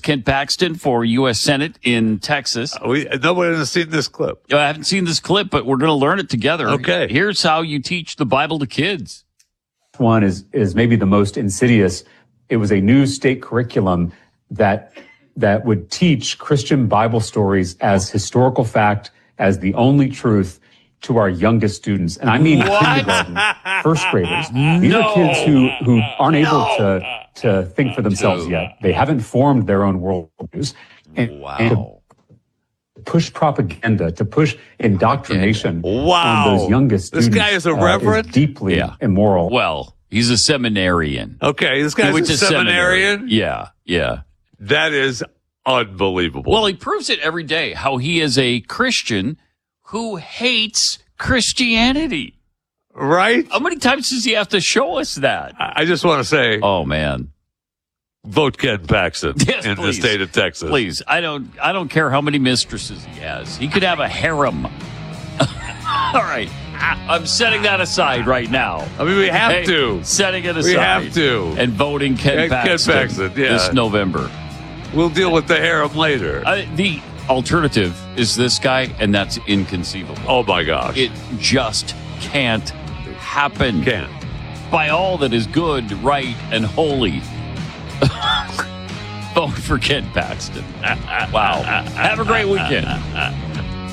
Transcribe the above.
Kent Paxton for U.S. Senate in Texas. Nobody has seen this clip. I haven't seen this clip, but we're going to learn it together. Okay. Here's how you teach the Bible to kids. One is maybe the most insidious. It was a new state curriculum that would teach Christian Bible stories as historical fact, as the only truth to our youngest students. And I mean kindergarten, first graders. These are kids who aren't able to think for themselves yet. They haven't formed their own worldviews. And to push propaganda, to push indoctrination on those youngest students. This guy is a reverend? Is deeply immoral. Well, he's a seminarian. Okay, this guy's a seminarian? Yeah. That is unbelievable. Well, he proves it every day, how he is a Christian who hates Christianity. Right? How many times does he have to show us that? I just want to say, oh man, vote Ken Paxton in the state of Texas. Please. I don't care how many mistresses he has. He could have a harem. All right. I'm setting that aside right now. I mean, we have to. Setting it aside. We have to. And voting Ken Paxton this November. We'll deal with the harem later. The alternative is this guy, and that's inconceivable. Oh, my gosh. It just can't happen. Can't. By all that is good, right, and holy. Vote for Ken Paxton. Wow. Have a great weekend.